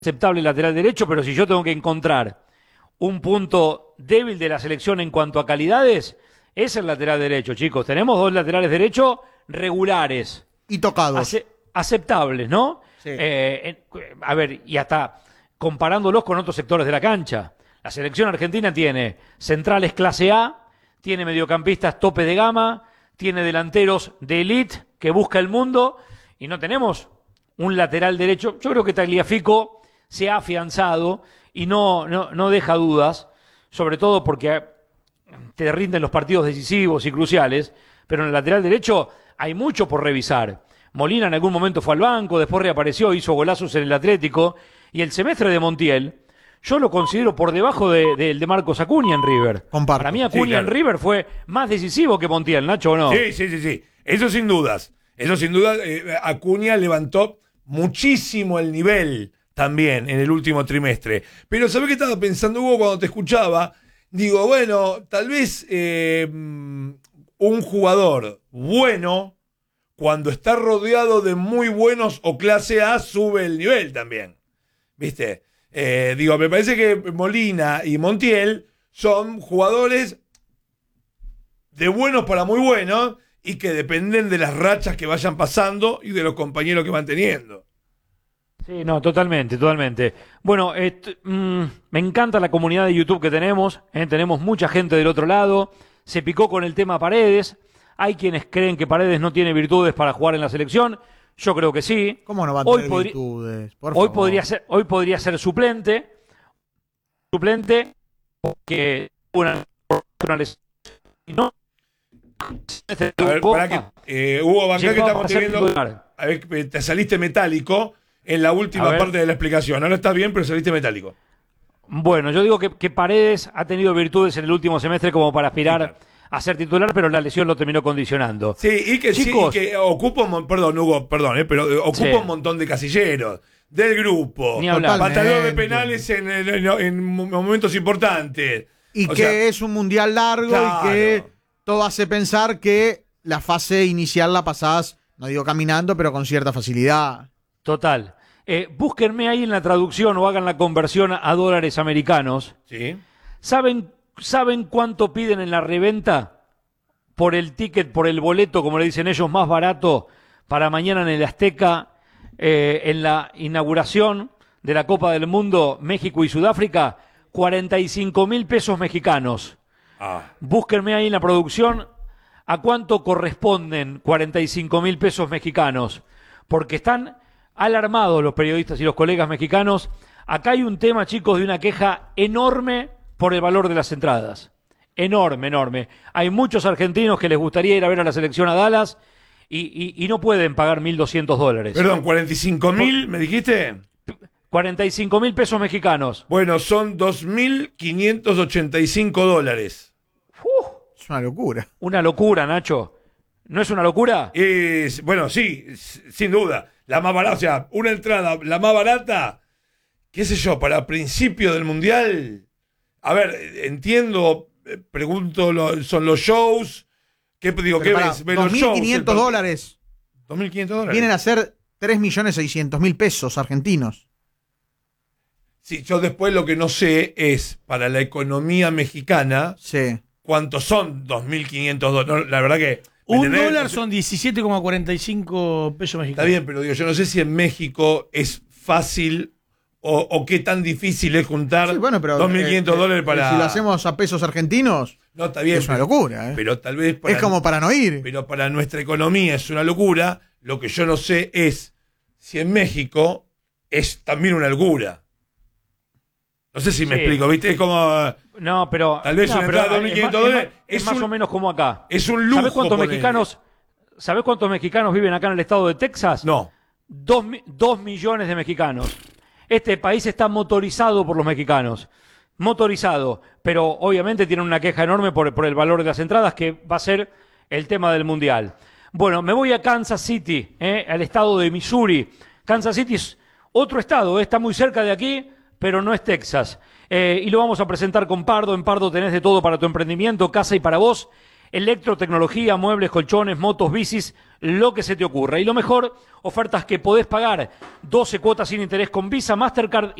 aceptable lateral derecho, pero si yo tengo que encontrar un punto débil de la selección en cuanto a calidades, es el lateral derecho, chicos. Tenemos dos laterales derechos regulares. Y tocados. Aceptables, ¿no? Sí. A ver, y hasta comparándolos con otros sectores de la cancha. La selección argentina tiene centrales clase A, tiene mediocampistas tope de gama, tiene delanteros de elite que busca el mundo, y no tenemos un lateral derecho. Yo creo que Tagliafico se ha afianzado y no deja dudas, sobre todo porque te rinden los partidos decisivos y cruciales, pero en el lateral derecho hay mucho por revisar. Molina en algún momento fue al banco, después reapareció, hizo golazos en el Atlético, y el semestre de Montiel yo lo considero por debajo del de Marcos Acuña en River. Comparto. Para mí Acuña en River fue más decisivo que Montiel, Nacho, ¿o no? Sí. Eso sin dudas. Acuña levantó muchísimo el nivel también en el último trimestre. Pero ¿sabés qué estaba pensando, Hugo, cuando te escuchaba? Digo, bueno, tal vez un jugador bueno, cuando está rodeado de muy buenos o clase A, sube el nivel también. ¿Viste? Me parece que Molina y Montiel son jugadores de buenos para muy buenos y que dependen de las rachas que vayan pasando y de los compañeros que van teniendo. Sí, no, totalmente. Bueno, me encanta la comunidad de YouTube que tenemos, tenemos mucha gente del otro lado, se picó con el tema Paredes, hay quienes creen que Paredes no tiene virtudes para jugar en la selección, yo creo que sí. ¿Cómo no va a tener virtudes? Hoy podría ser suplente, porque una lesión, no. A ver, para que Hugo, bancá que estamos teniendo. A ver, te saliste metálico en la última parte de la explicación. Ahora estás bien, pero saliste metálico. Bueno, yo digo que Paredes ha tenido virtudes en el último semestre como para aspirar a ser titular, pero la lesión lo terminó condicionando. Sí, y que ocupa perdón, Hugo, pero ocupa un montón de casilleros del grupo. Patador de penales en momentos importantes. Y que es un mundial largo, claro, y que todo hace pensar que la fase inicial la pasás, no digo caminando, pero con cierta facilidad. Total. Búsquenme ahí en la traducción o hagan la conversión a dólares americanos. Sí. ¿Saben cuánto piden en la reventa por el ticket, por el boleto, como le dicen ellos, más barato para mañana en el Azteca, en la inauguración de la Copa del Mundo México y Sudáfrica? 45.000 pesos mexicanos. Búsquenme ahí en la producción a cuánto corresponden 45.000 pesos mexicanos, porque están alarmados los periodistas y los colegas mexicanos. Acá hay un tema, chicos, de una queja enorme por el valor de las entradas. Enorme. Hay muchos argentinos que les gustaría ir a ver a la selección a Dallas y no pueden pagar $1.200. Perdón, ¿45.000 me dijiste? 45.000 pesos mexicanos. Bueno, son $2.585. Es una locura. Una locura, Nacho. ¿No es una locura? Bueno, sí, sin duda. La más barata, o sea, una entrada, la más barata, qué sé yo, para principio del Mundial. A ver, entiendo, pregunto, son los shows. ¿Qué ves? $2.500. $2.500. Vienen a ser 3.600.000 pesos argentinos. Sí, yo después lo que no sé es, para la economía mexicana, ¿cuántos son $2.500? La verdad que... $1 son 17,45 pesos mexicanos. Está bien, pero yo no sé si en México es fácil o qué tan difícil es juntar $2.500 para... Si lo hacemos a pesos argentinos, no, está bien, es una locura. Pero tal vez... Es como para no ir. Pero para nuestra economía es una locura. Lo que yo no sé es si en México es también una locura. No sé si me explico, ¿viste? Es como... No, pero... Tal vez una entrada de $2.500 es más o menos como acá. Es un lujo. ¿Sabés cuántos mexicanos viven acá en el estado de Texas? No. 2 millones de mexicanos. Este país está motorizado por los mexicanos. Motorizado. Pero obviamente tienen una queja enorme por el valor de las entradas, que va a ser el tema del Mundial. Bueno, me voy a Kansas City, al estado de Missouri. Kansas City es otro estado, está muy cerca de aquí, pero no es Texas. Y lo vamos a presentar con Pardo. En Pardo tenés de todo para tu emprendimiento, casa y para vos. electrotecnología, muebles, colchones, motos, bicis, lo que se te ocurra. Y lo mejor, ofertas que podés pagar 12 cuotas sin interés con Visa, Mastercard